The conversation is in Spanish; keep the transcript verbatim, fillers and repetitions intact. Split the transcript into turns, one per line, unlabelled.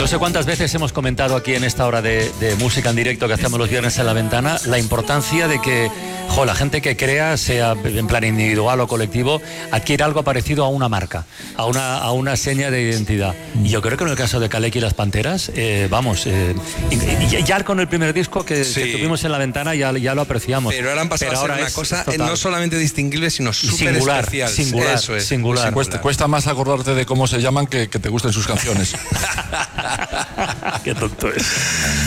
sé cuántas veces hemos comentado aquí en esta hora de, de música en directo que hacemos los viernes en La Ventana, la importancia de que, jo, la gente que crea, sea en plan individual o colectivo, adquiere algo parecido a una marca, a una, a una seña de identidad. Y yo creo que en el caso de Kaleki y las Panteras, eh, vamos, eh, y, y ya con el primer disco que, sí. que tuvimos en La Ventana ya, ya lo apreciamos.
Pero ahora han pasado Pero a ser una cosa total. no solamente distinguible, sino súper
singular,
especial.
Singular,
Eso es,
singular.
singular.
Cuesta, cuesta más acordarte de cómo se llaman que que te gusten sus canciones.
Qué tonto es.